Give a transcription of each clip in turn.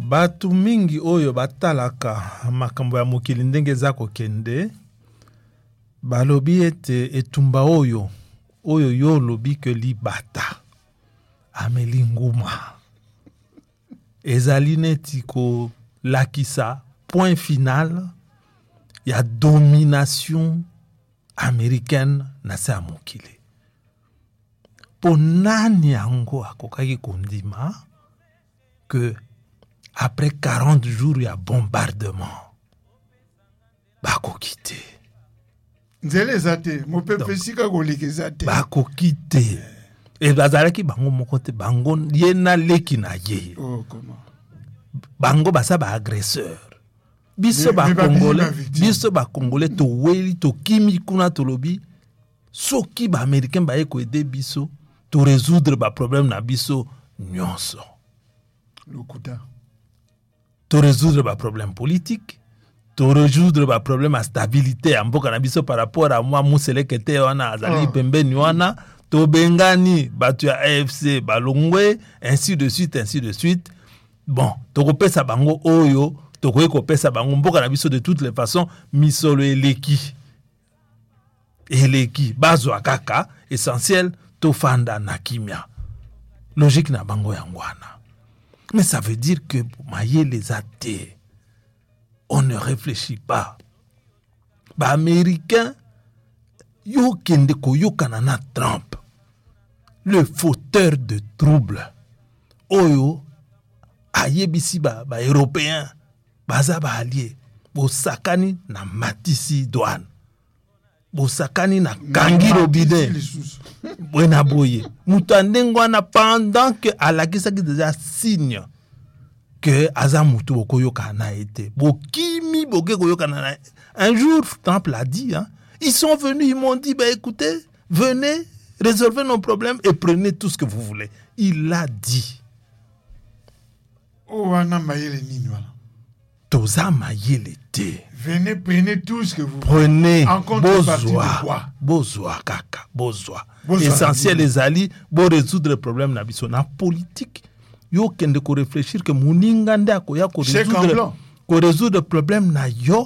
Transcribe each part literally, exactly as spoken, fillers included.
batu mingi oyo batalaka makambo ya mokili ndenge eza kokende balobi ete etumba oyo oyo yo lobi ke libata ameli nguma ezali neti ko lakisa point final ya domination américaine na se ya mokili. Po nani yango akokaki kondima que après quarante jours ya bombardement bakokite nzele zate mopepe sika koleke zate bakokite et bazalaki bango moko te bango ye na leki na ye. Oh, comment bango basa ba agresseur biso ba congolais biso ba congolais to weli to kimi kuna to lobi soki ba américain ba eko aider biso to résoudre ba problème na biso nyonso lokuta to résoudre ba problème politique to résoudre ba problème à stabilité en mboka na biso par rapport à moi musele kete wana azali oh. pembeni wana to bengani batu ya A F C balongwe ainsi de suite ainsi de suite. Bon to kopesa bango oyo to kopesa bango mboka na biso de toutes les façons misolo eleki eleki bazwa kaka essentiel to fanda na kimia logique na bango yangwana. Mais ça veut dire que maye les athées on ne réfléchit pas. Ba américain yo kende ko yokana na Trump le fauteur de troubles oyo ayebisi ba ba européen baza ba allié bosakani na matisi douane bosakani na kangiro bide bwena boye mutandengo na pendant que alakisaki déjà signe que aza mutu bokoyoka na été bokimi boke koyoka na. Un jour Trump l'a dit hein, ils sont venus ils m'ont dit bah écoutez venez résolvez nos problèmes et prenez tout ce que vous voulez. Il l'a dit. Oh ana mayele nini wala toza mayele te. Venez prenez tout ce que vous prenez en bozwa bozwa kaka bozwa essentiel les alliés bo résoudre le problème na biso na politique yo kende ko réfléchir que muninga nde akoya ko résoudre ko résoudre le problème na yo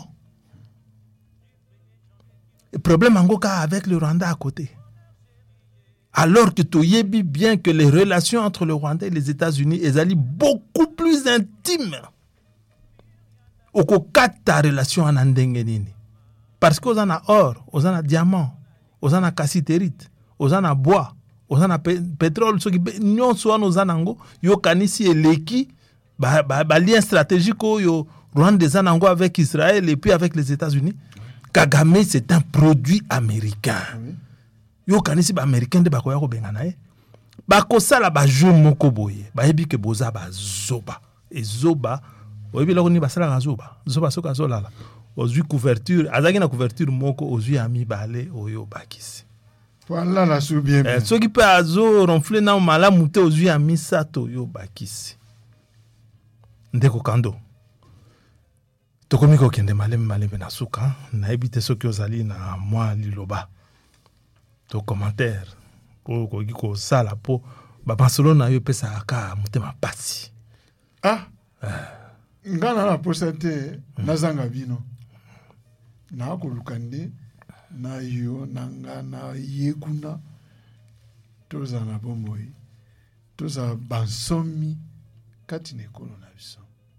le problème angoka avec le Rwanda à côté. Alors que tu yebi bien que les relations entre le Rwanda et les États-Unis sont beaucoup plus intimes. Oko kata relation en ndenge nini. Parce que ozana or, ozana diamant, ozana cassiterite, ozana bois, ozana pétrole, ce qui nyonso wana ozana ngo yo kanisi eleki ba ba, ba lien stratégique yo Rwanda zanango avec Israël et puis avec les États-Unis. Kagame c'est un produit américain. Oui. Yo kanisi ba américain de bakoya ko bengana e bako sala ba jeu moko boye ba yebi ke boza ba zoba et zoba oyebi lako ni basala ka zoba zoba soka zolala ozui couverture azaki na couverture moko ozui ami balé oyo bakisi voilà la sou bien eh, soki pe azo ronfler na mala muté ozui ami sato yo bakisi ndeko kando tokomi ko kende malem malem na suka na ebite soki ozali na moi liloba to commentaire ko ko ko sala po ba Barcelona yo pesa aka mutema pasi ah ngana na posate nazanga bino na ko lukande na yo nanga na yekuna toza na bomboyi toza bansomi kati ne kolo na biso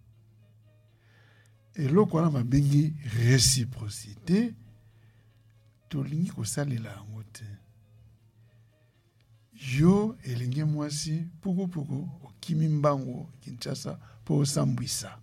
eloko na mabengi réciprocité tolingi ko salela yango te yo elingi mwasi puku puku okimi mbango Kinshasa po osambwisa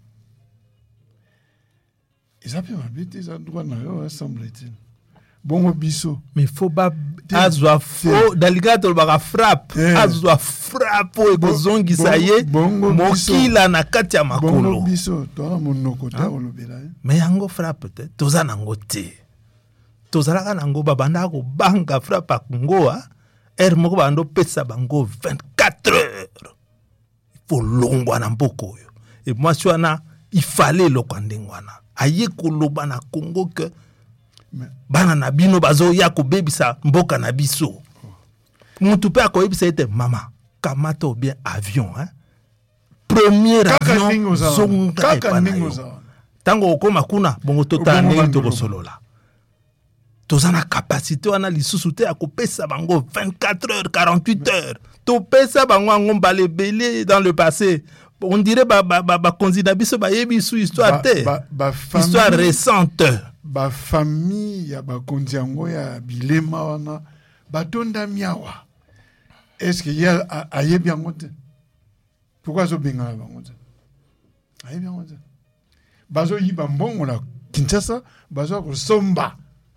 eza pe mabete eza droit na yo assemble-t-il bongo biso mais faut ba azwa fo daligato baka frappe azwa frappe e bozongisa ye mokila na kati ya makolo bongo biso to na monoko ta olobela mais yango frappe te toza nango te tozalaka nango babanda ko banga frappe kongoa er moko bando pesa bango vingt-quatre heures il faut longwa na mboko yo et moi wana il fallait lo kwandengwana aye koloba na Congo que bana na bino bazo ya ko bebisa mboka na biso mutu pe akoyebisa ete mama kamata bien avion hein premier Kaka avion ndenge oza wana. zonga Kaka epa na ndenge yo. oza wana. Tango okoma kuna bongo tota Obongo ndenge bandeko. tokosolola toza na capacité wana lisusu te ya kopesa bango vingt-quatre heures quarante-huit heures topesa bango yango mbala ebele dans le passé. On dirait ba ba ba ba konzina biso ba yebi su histoire te Ba- ba histoire famille- récente. Ba famille ya bakonzi yango ya bilema wana batonda miawa. Est-ce qu'il y a ayebi yango te? Pourquoi zo bengana bango te? Ayebi yango te. Bazo yiba mbongo na Kinshasa, bazo ko somba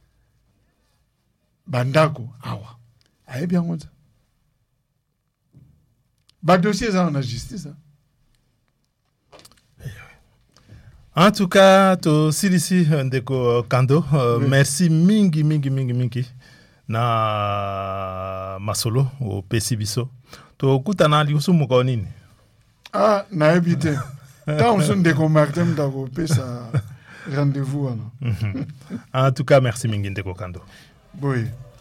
bandako awa. Ayebi yango te. Ba dossier za na justice. Hein? En tout cas, to silisi ndeko Kando, uh, Oui. merci mingi mingi mingi mingi na masolo o pesi biso. To kutana liusu muko nini? Ah, nayebi te. Tant on ndeko Martin ndako pesa rendez-vous wana. En tout cas, merci mingi ndeko Kando. Oui.